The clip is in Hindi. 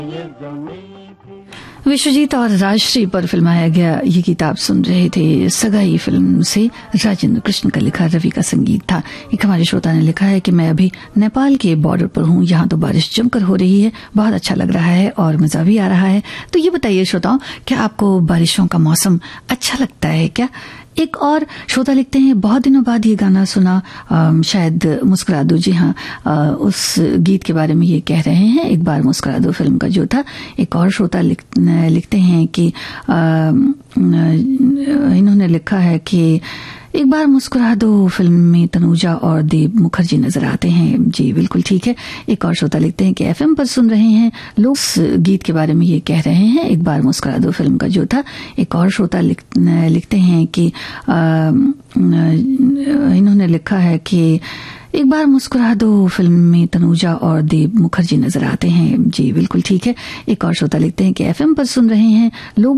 विश्वजीत और राजश्री पर फिल्माया गया ये गीत आप सुन रहे थे सगाई फिल्म से। राजेंद्र कृष्ण का लिखा, रवि का संगीत था। एक हमारे श्रोता ने लिखा है कि मैं अभी नेपाल के बॉर्डर पर हूँ, यहाँ तो बारिश जमकर हो रही है, बहुत अच्छा लग रहा है और मजा भी आ रहा है। तो ये बताइए श्रोताओं, क्या आपको बारिशों का मौसम अच्छा लगता है क्या? एक और श्रोता लिखते हैं, बहुत दिनों बाद ये गाना सुना, शायद मुस्कुरा दो। जी हाँ, उस गीत के बारे में ये कह रहे हैं, एक बार मुस्कुरा दो फिल्म का जो था। एक और श्रोता लिखते हैं कि इन्होंने लिखा है कि एक बार मुस्कुरा दो फिल्म में तनुजा और देव मुखर्जी नजर आते हैं। जी बिल्कुल ठीक है। एक और श्रोता लिखते हैं कि एफएम पर सुन रहे हैं लोग, उस गीत के बारे में ये कह रहे हैं, एक बार मुस्कुरा दो फिल्म का जो था। एक और श्रोता लिखते हैं कि इन्होंने लिखा है कि एक बार मुस्कुरा दो फिल्म में तनुजा और देव मुखर्जी नजर आते हैं। जी बिल्कुल ठीक है। एक और श्रोता लिखते हैं कि एफएम पर सुन रहे हैं लोग